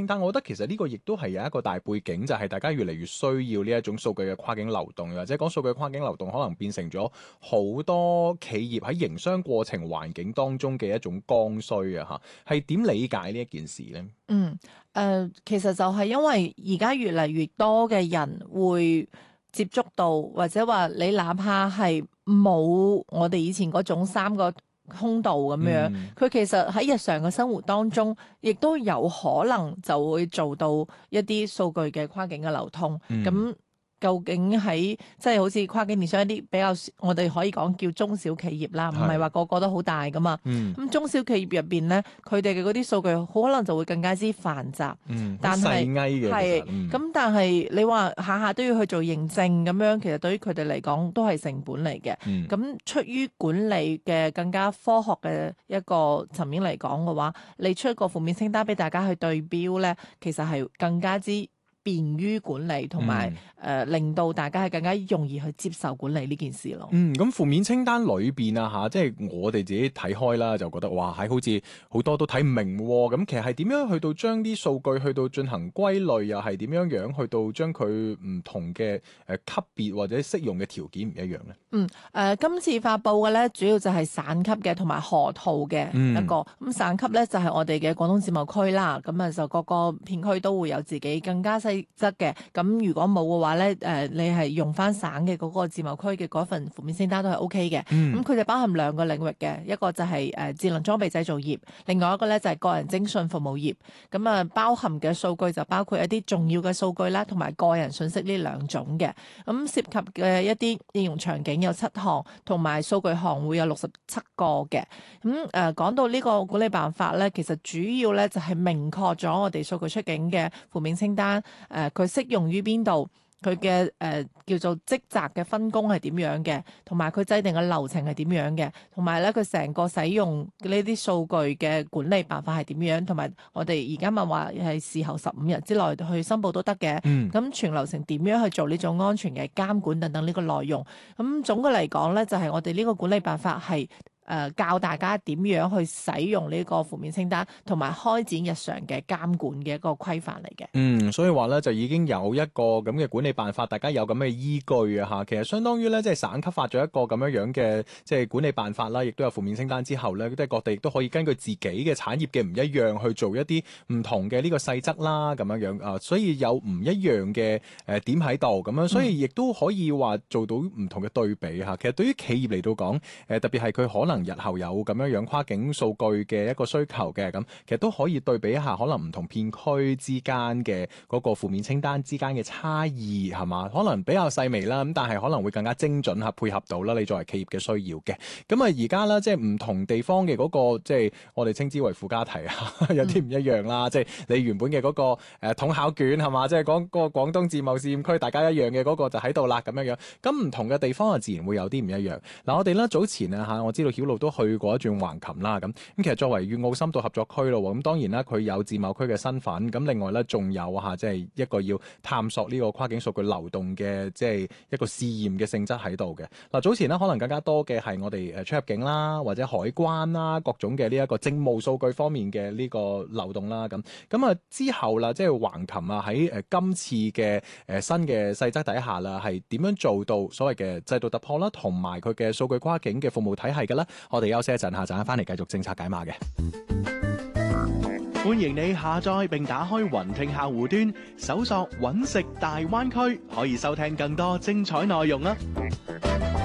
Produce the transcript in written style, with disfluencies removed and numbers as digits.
單，我覺得其實呢個亦都係有一個大背景，就係大家越嚟越需要呢一種數據嘅跨境流動，或者講數據跨境流動可能變成咗好多企業喺營商過程環境當中嘅一種剛需啊！嚇，係點理解呢一件事呢？ 其實就係因為而家越嚟越多嘅人會接觸到，或者話你哪怕係冇我哋以前嗰種3個通道咁樣，佢其實喺日常嘅生活當中，亦都有可能就會做到一啲數據嘅跨境嘅流通。咁究竟喺即係好似跨境電商一啲比較，我哋可以講叫中小企業啦，唔係話個個都好大噶嘛。咁中小企業入邊咧，佢哋嘅嗰啲數據好可能就會更加之繁雜。但係咁，但係你話下下都要去做認證咁樣，其實對於佢哋嚟講都係成本嚟嘅。咁出於管理嘅更加科學嘅一個層面嚟講嘅話，你出一個負面清單俾大家去對標咧，其實係更加之便於管理，同埋令到大家係更加容易去接受管理呢件事咯。 咁負面清單裏邊啊嚇，即係我哋自己睇開啦，就覺得哇，係好似好多都睇唔明喎。咁其實係點樣去到將啲數據去到進行歸類，又係點樣去到將佢唔同嘅級別或者適用嘅條件唔一樣咧？ 今次發布嘅咧，主要就係省級嘅同埋河套嘅一個。咁省級咧就係我哋嘅廣東自貿區啦。咁啊就各個片區都會有自己更加細則嘅。咁如果冇嘅話咧，你係用翻省嘅嗰個自貿區嘅嗰份負面清單都係 OK 嘅。咁佢哋包含2個領域嘅，一個就係智能裝備製造業，另外一個咧就係個人徵信服務業。咁啊包含嘅數據就包括一啲重要嘅數據啦，同埋個人信息呢2種嘅。咁涉及嘅一啲應用場景有7項，同埋數據項會有67個嘅。咁講到呢個管理辦法咧，其實主要咧就係明確咗我哋數據出境嘅負面清單，佢適用於邊度，佢嘅叫做職責嘅分工係點樣嘅，同埋佢制定嘅流程係點樣嘅，同埋咧佢成個使用呢啲數據嘅管理辦法係點樣，同埋我哋而家咪話係事後15日之內去申報都得嘅。咁全流程點樣去做呢種安全嘅監管等等呢個內容。咁總嘅嚟講咧，就係我哋呢個管理辦法係教大家點樣去使用呢個負面清單，同埋開展日常嘅監管嘅一個規範嚟嘅。 所以話咧就已經有一個咁嘅管理辦法，大家有咁嘅依據啊嚇。其實相當於咧即係省級發咗一個咁樣嘅即係管理辦法啦，亦都有負面清單之後咧，即係各地亦都可以根據自己嘅產業嘅唔一樣去做一啲唔同嘅呢個細則啦咁樣啊。所以有唔一樣嘅點喺度咁樣，所以亦都可以話做到唔同嘅對比嚇。其實對於企業嚟到講，特別係佢可能日後有咁樣跨境數據嘅一個需求嘅，咁其實都可以對比一下可能唔同片區之間嘅嗰個負面清單之間嘅差異係嘛？可能比較細微啦，咁但係可能會更加精準嚇配合到啦，你作為企業嘅需要嘅。咁啊而家咧即係唔同地方嘅嗰個即係我哋稱之為附加題啊，有啲唔一樣啦。即係你原本嘅嗰個統考卷係嘛？即係講個廣東自貿試驗區大家一樣嘅嗰個就喺度啦咁樣。咁唔同嘅地方啊自然會有啲唔一樣。嗱我哋咧早前啊嚇，我知道曉露都去過一轉橫琴啦，咁其實作為粵澳深度合作區咯，咁當然啦，佢有自貿區嘅身份，咁另外咧仲有即係一個要探索呢個跨境數據流動嘅即係一個試驗嘅性質喺度嘅。嗱早前咧可能更加多嘅係我哋出入境啦，或者海關啦，各種嘅呢一個政務數據方面嘅呢個流動啦，咁啊之後啦，即係橫琴啊喺今次嘅新嘅細則底下啦，係點樣做到所謂嘅制度突破啦，同埋佢嘅數據跨境嘅服務體系嘅咧？我哋休息一陣，下陣翻嚟繼續政策解碼嘅。 歡迎你下載並打開雲聽客戶端，搜索揾食大灣區，可以收聽更多精彩內容啦。